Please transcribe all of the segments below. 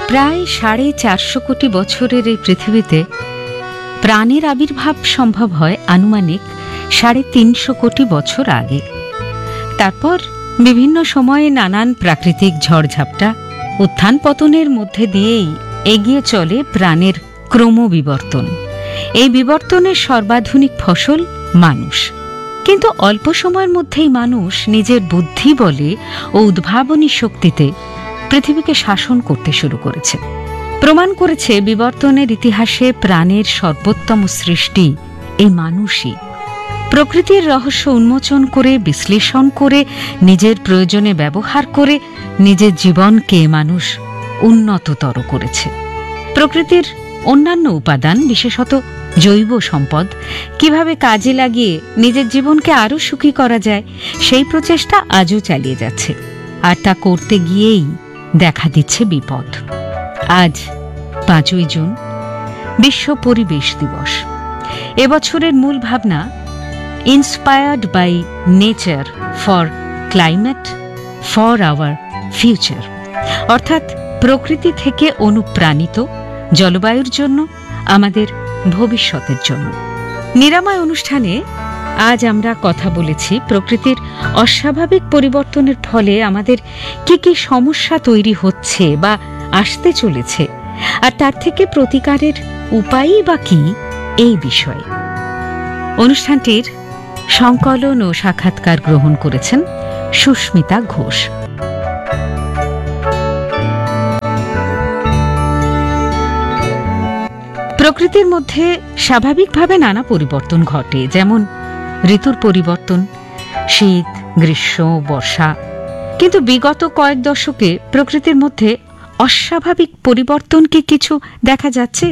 প্রায় 450 কোটি বছরের এই পৃথিবীতে প্রাণের আবির্ভাব সম্ভব হয় আনুমানিক 350 কোটি বছর আগে। তারপর বিভিন্ন সময়ে নানান প্রাকৃতিক ঝড়ঝাপটা, উত্থান পতনের মধ্যে দিয়েই এগিয়ে চলে প্রাণের ক্রমবিবর্তন। এই বিবর্তনের সর্বাধুনিক ফসল মানুষ। কিন্তু অল্প সময়ের মধ্যেই মানুষ নিজের বুদ্ধি বলে ও উদ্ভাবনী শক্তিতে পৃথিবীকে শাসন করতে শুরু করেছে। প্রমাণ করেছে বিবর্তনের ইতিহাসে প্রাণের সর্বোত্তম সৃষ্টি এই মানুষই। প্রকৃতির রহস্য উন্মোচন করে, বিশ্লেষণ করে, নিজের প্রয়োজনে ব্যবহার করে নিজের জীবনকে মানুষ উন্নততর করেছে। প্রকৃতির অন্যান্য উপাদান, বিশেষত জৈব সম্পদ কিভাবে কাজে লাগিয়ে নিজের জীবনকে আরও সুখী করা যায়, সেই প্রচেষ্টা আজও চালিয়ে যাচ্ছে। আর তা করতে গিয়েই দেখা দিচ্ছে বিপদ। আজ 5ই জুন, বিশ্ব পরিবেশ দিবস। এবছরের মূল ভাবনা inspired by nature for climate for our future, অর্থাৎ প্রকৃতি থেকে অনুপ্রাণিত, জলবায়ুর জন্য, আমাদের ভবিষ্যতের জন্য। নিরাময় অনুষ্ঠানে আজ আমরা কথা বলেছি প্রকৃতির অস্বাভাবিক পরিবর্তনের ফলে আমাদের কি কি সমস্যা তৈরি হচ্ছে বা আসতে চলেছে, আর তার থেকে প্রতিকারের উপায়ই বা কি, এই বিষয়ে। অনুষ্ঠানটির সংকলন ও সাক্ষাৎকার গ্রহণ করেছেন সুস্মিতা ঘোষ। প্রকৃতির মধ্যে স্বাভাবিকভাবে নানা পরিবর্তন ঘটে, যেমন ঋতুর পরিবর্তন, শীত, গ্রীষ্ম, বর্ষা। কিন্তু বিগত কয়েক দশকে প্রকৃতির মধ্যে অস্বাভাবিক পরিবর্তন কি কিছু দেখা যাচ্ছে?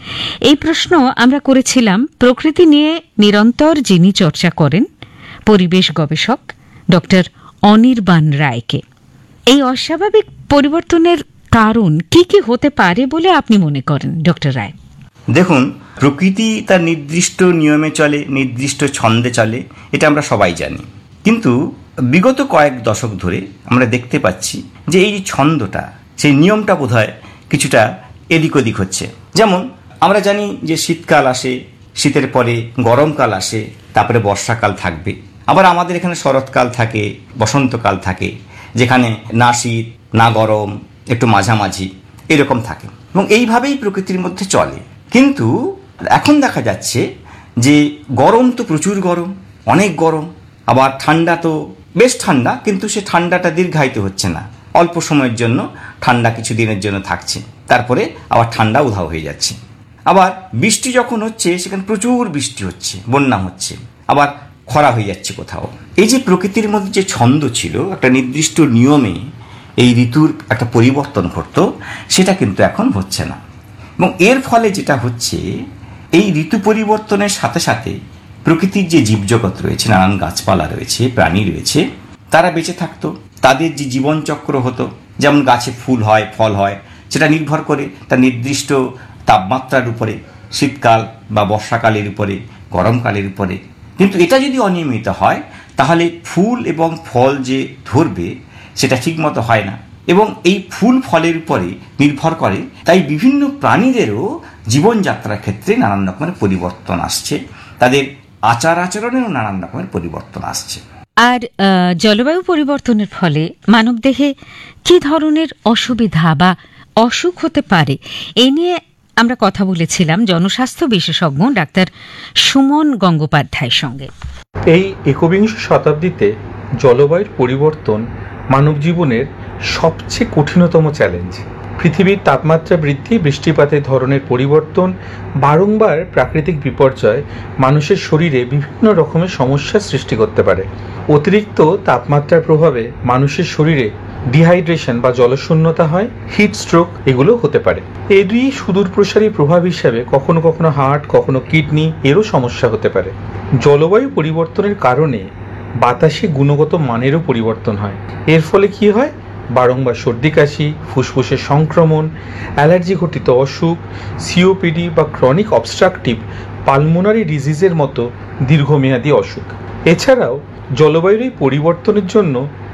এই প্রশ্ন আমরা করেছিলাম প্রকৃতি নিয়ে নিরন্তর যিনি চর্চা করেন, পরিবেশ গবেষক ডক্টর অনির্বাণ রায়কে। এই অস্বাভাবিক পরিবর্তনের কারণ কি কি হতে পারে বলে আপনি মনে করেন, ডক্টর রায়? দেখুন, প্রকৃতি তার নির্দিষ্ট নিয়মে চলে, নির্দিষ্ট ছন্দে চলে, এটা আমরা সবাই জানি। কিন্তু বিগত কয়েক দশক ধরে আমরা দেখতে পাচ্ছি যে এই ছন্দটা, সেই নিয়মটা বোধহয় কিছুটা এদিক ওদিক হচ্ছে। যেমন আমরা জানি যে শীতকাল আসে, শীতের পরে গরমকাল আসে, তারপরে বর্ষাকাল থাকবে। আবার আমাদের এখানে শরৎকাল থাকে, বসন্তকাল থাকে, যেখানে না শীত না গরম, একটু মাঝামাঝি এরকম থাকে, এবং এইভাবেই প্রকৃতির মধ্যে চলে। কিন্তু এখন দেখা যাচ্ছে যে গরম তো প্রচুর গরম, অনেক গরম, আবার ঠান্ডা তো বেশ ঠান্ডা, কিন্তু সে ঠান্ডাটা দীর্ঘায়িত হচ্ছে না, অল্প সময়ের জন্য ঠান্ডা কিছু দিনের জন্য থাকছে, তারপরে আবার ঠান্ডা উধাও হয়ে যাচ্ছে। আবার বৃষ্টি যখন হচ্ছে সেখানে প্রচুর বৃষ্টি হচ্ছে, বন্যা হচ্ছে, আবার খরা হয়ে যাচ্ছে কোথাও। এই যে প্রকৃতির মধ্যে যে ছন্দ ছিল, একটা নির্দিষ্ট নিয়মে এই ঋতুর একটা পরিবর্তন ঘটতো, সেটা কিন্তু এখন হচ্ছে না। এবং এর ফলে যেটা হচ্ছে, এই ঋতু পরিবর্তনের সাথে সাথে প্রকৃতির যে জীবজগৎ রয়েছে, নানান গাছপালা রয়েছে, প্রাণী রয়েছে, তারা বেঁচে থাকতো, তাদের যে জীবনচক্র হতো, যেমন গাছে ফুল হয়, ফল হয়, সেটা নির্ভর করে তার নির্দিষ্ট তাপমাত্রার উপরে, শীতকাল বা বর্ষাকালের উপরে, গরমকালের উপরে। কিন্তু এটা যদি অনিয়মিত হয়, তাহলে ফুল এবং ফল যে ধরবে সেটা ঠিকমতো হয় না, এবং এই ফুল ফলের উপরে নির্ভর করে। তাই বিভিন্ন প্রাণীদেরও জীবনযাত্রার ক্ষেত্রে নানান রকমের পরিবর্তন আসছে, তাদের আচার আচরণেও নানান রকমের পরিবর্তন আসছে। আর জলবায়ু পরিবর্তনের ফলে মানবদেহে কি ধরনের অসুবিধা বা অসুখ হতে পারে, এই নিয়ে আমরা কথা বলেছিলাম জনস্বাস্থ্য বিশেষজ্ঞ ডাক্তার সুমন গঙ্গোপাধ্যায়ের সঙ্গে। এই একবিংশ শতাব্দীতে জলবায়ুর পরিবর্তন মানব জীবনের সবচেয়ে কঠিনতম চ্যালেঞ্জ। পৃথিবীর তাপমাত্রা বৃদ্ধি, বৃষ্টিপাতের ধরনের পরিবর্তন, বারংবার প্রাকৃতিক বিপর্যয় মানুষের শরীরে বিভিন্ন রকমের সমস্যার সৃষ্টি করতে পারে। অতিরিক্ত তাপমাত্রার প্রভাবে মানুষের শরীরে ডিহাইড্রেশন বা জলশূন্যতা হয়, হিট স্ট্রোক এগুলো হতে পারে। এরই সুদূরপ্রসারী প্রভাব হিসাবে কখনো কখনো হার্ট, কখনো কিডনি এরও সমস্যা হতে পারে। জলবায়ু পরিবর্তনের কারণে বাতাসে গুণগত মানেরও পরিবর্তন হয়। এর ফলে কি হয়? বারংবার সর্দি কাশি, ফুসফুসের সংক্রমণ, অ্যালার্জি ঘটিত অসুখ, সিওপিডি বা ক্রনিক অবস্ট্রাকটিভ পালমোনারি ডিজিজের মতো দীর্ঘমেয়াদী অসুখ। এছাড়াও জলবায়ুর এই পরিবর্তনের জন্য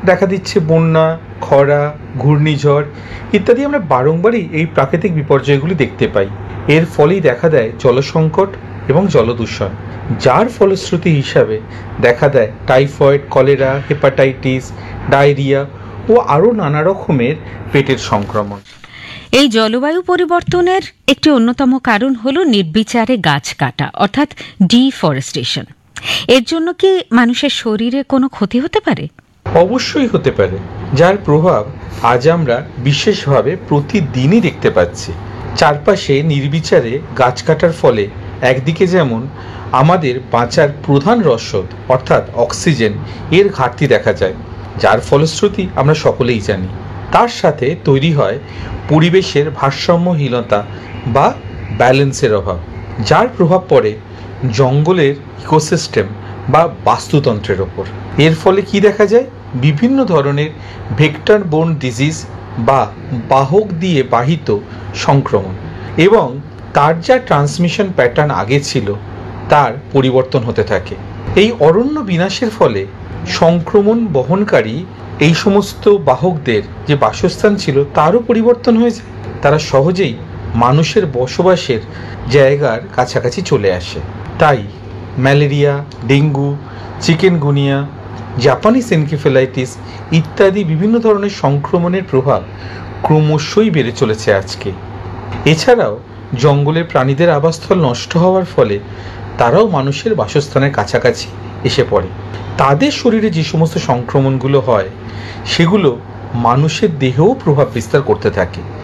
দেখা দিচ্ছে বন্যা, খরা, ঘূর্ণিঝড় ইত্যাদি। আমরা বারংবারই এই প্রাকৃতিক বিপর্যয়গুলি দেখতে পাই। এর ফলেই দেখা দেয় জলসংকট এবং জলদূষণ, যার ফলশ্রুতি হিসাবে দেখা দেয় টাইফয়েড, কলেরা, হেপাটাইটিস, ডায়রিয়া ও আরও নানা রকমের পেটের সংক্রমণ। এই জলবায়ু পরিবর্তনের একটি অন্যতম কারণ হল নির্বিচারে গাছ কাটা, অর্থাৎ ডিফরেস্টেশন। এর জন্য কি মানুষের শরীরে কোনো ক্ষতি হতে পারে? অবশ্যই হতে পারে, যার প্রভাব আজ আমরা বিশেষভাবে প্রতিদিনই দেখতে পাচ্ছি। চারপাশে নির্বিচারে গাছ কাটার ফলে একদিকে যেমন আমাদের বাঁচার প্রধান রসদ অর্থাৎ অক্সিজেন এর ঘাটতি দেখা যায়, যার ফলশ্রুতি আমরা সকলেই জানি। তার সাথে তৈরি হয় পরিবেশের ভারসাম্যহীনতা বা ব্যালেন্সের অভাব, যার প্রভাব পড়ে জঙ্গলের ইকোসিস্টেম বা বাস্তুতন্ত্রের ওপর। এর ফলে কি দেখা যায়? বিভিন্ন ধরনের ভেক্টর বোর্ন ডিজিজ বা বাহক দিয়ে বাহিত সংক্রমণ এবং তার যা ট্রান্সমিশন প্যাটার্ন আগে ছিল তার পরিবর্তন হতে থাকে। এই অরণ্য বিনাশের ফলে সংক্রমণ বহনকারী এই সমস্ত বাহকদের যে বাসস্থান ছিল তারও পরিবর্তন হয়ে যায়। তারা সহজেই মানুষের বসবাসের জায়গার কাছাকাছি চলে আসে। তাই malaria, dengue, chikungunya, Japanese encephalitis ইত্যাদি বিভিন্ন ধরনের সংক্রমণের প্রভাব ক্রমশই বেড়ে চলেছে আজকে। এছাড়াও জঙ্গলের প্রাণীদের আবাসস্থল নষ্ট হওয়ার ফলে তারাও মানুষের বাসস্থানের কাছাকাছি এসে পড়ে। তাদের শরীরে যে সমস্ত সংক্রমণগুলো হয় সেগুলো মানুষের দেহেও প্রভাব বিস্তার করতে থাকে।